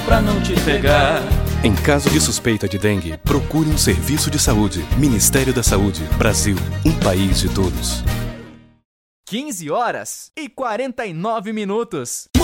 pra não te pegar. Em caso de suspeita de dengue, procure um serviço de saúde. Ministério da Saúde. Brasil, um país de todos. 15 horas e 49 minutos.